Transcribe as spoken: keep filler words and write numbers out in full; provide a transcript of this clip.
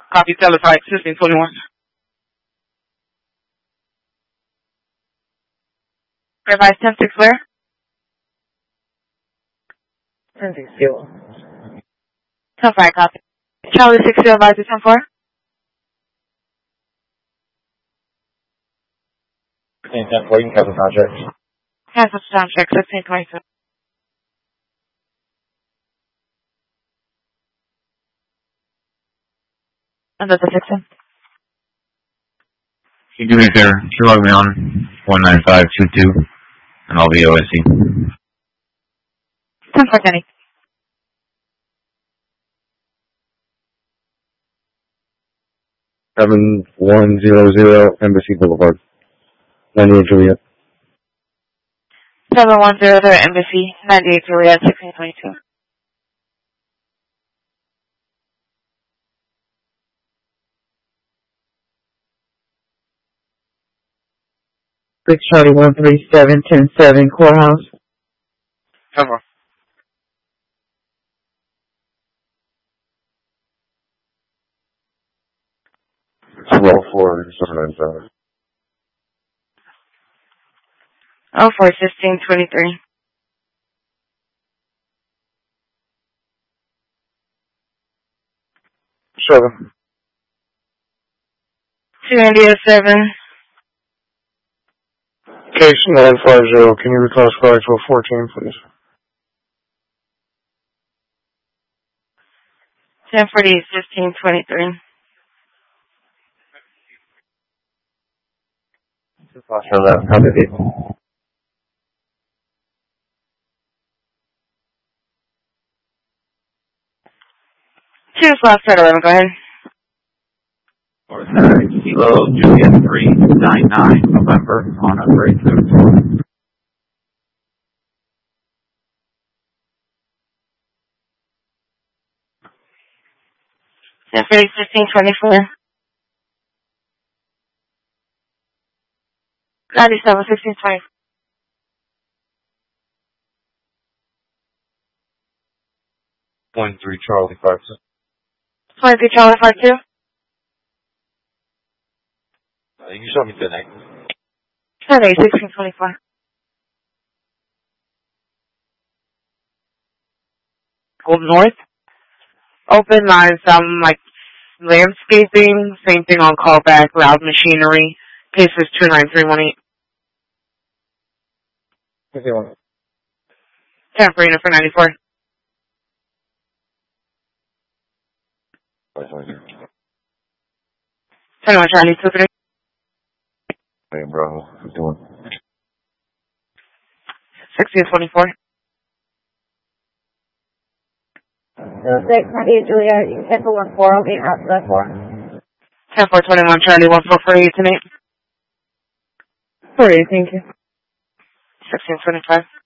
Copy, Telephone sixteen twenty-one. Revise ten six where? ten six zero. ten five, copy. Charlie six zero, advisor ten four. ten four, you can cancel contract. Cancel contract, sixteen twenty-two. Under the sixteen. You do me a favor. You log me on one nine five two two, and I'll be O S C. ten four, Kenny. seven one zero zero, Embassy Boulevard. ninety-eight Juliet. seven one zero zero, Embassy, ninety-eight Juliet, sixteen twenty-two. six Charlie one three seven ten seven, Courthouse. ten four. Roll four, seven nine seven. Oh four, sixteen twenty-three. Seven. two India seven. Case nine five zero, can you reclassify to a fourteen, please? ten forty, fifteen twenty-three. Two spots for that, how did it? Two slots for eleven, go ahead. Or Kilo Juliet three nine nine, November, on a grade seven. ten forty, fifteen twenty-four. ninety-seven, sixteen twenty. One three Charlie five two. twenty-three Charlie five two. Uh, you can show me tonight. ten eight, sixteen twenty-four. Gold North. Open lines, um, like landscaping, same thing on callback, loud machinery. Case is two nine three one eight. ten for unit for ninety-four. twenty-one Charlie two three. Hey, bro, how you doing? sixteen twenty-four. six ninety-eight Juliet, you can cancel one four, I'll be out to that four. ten four twenty-one Charlie one four four eight tonight. Sorry, thank you. sixteen twenty-five.